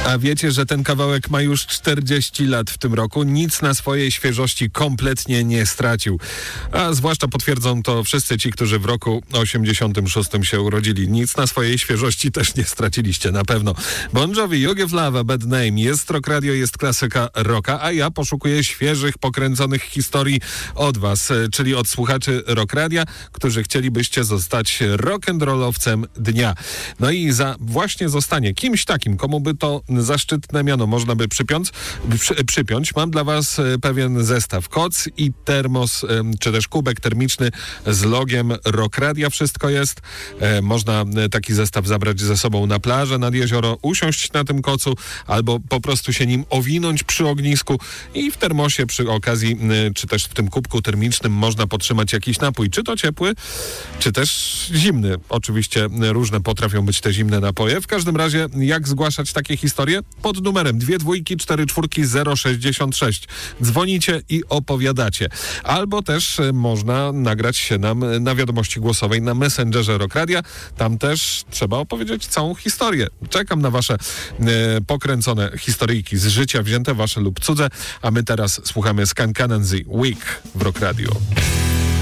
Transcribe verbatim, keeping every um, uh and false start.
A wiecie, że ten kawałek ma już czterdzieści lat w tym roku? Nic na swojej świeżości kompletnie nie stracił. A zwłaszcza potwierdzą to wszyscy ci, którzy w roku osiemdziesiątym szóstym się urodzili. Nic na swojej świeżości też nie straciliście, na pewno. Bon Jovi, You Give Love a Bad Name. Jest Rock Radio, jest klasyka rocka, a ja poszukuję świeżych, pokręconych historii od was, czyli od słuchaczy Rock Radia, którzy chcielibyście zostać rock'n'rollowcem dnia. No i za właśnie zostanie kimś takim, komu by to zaszczytne miano można by przypiąć, przy, przypiąć, mam dla was pewien zestaw. Koc i termos, czy też kubek termiczny z logiem Rock Radia. Wszystko jest. E, można taki zestaw zabrać ze sobą na plażę, nad jezioro, usiąść na tym kocu albo po prostu się nim owinąć przy ognisku i w termosie przy okazji, czy też w tym kubku termicznym można podtrzymać jakiś napój, czy to ciepły, czy też zimny. Oczywiście różne potrafią być te zimne napoje. W każdym razie, jak zgłaszać takie historie? Pod numerem dwie dwójki, cztery czwórki, zero sześćdziesiąt sześć. Dzwonicie i opowiadacie. Albo też można nagrać się nam na wiadomości głosowej na Messengerze Rock Radia. Tam też trzeba opowiedzieć całą historię. Czekam na wasze e, pokręcone historyjki z życia, wzięte wasze lub cudze, a my teraz słuchamy Skankananzy Week w Rock Radio.